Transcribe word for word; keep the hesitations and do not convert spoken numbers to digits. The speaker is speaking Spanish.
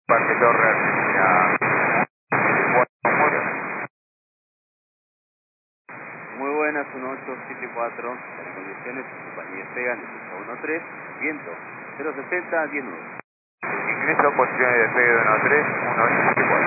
Parque Torre Argentina. Muy buenas, uno ocho siete cuatro, en condiciones, compañía Sega, uno tres, viento, cero sesenta, diez nueve. Ingreso, posiciones de despegue de uno tres, uno ocho siete cuatro.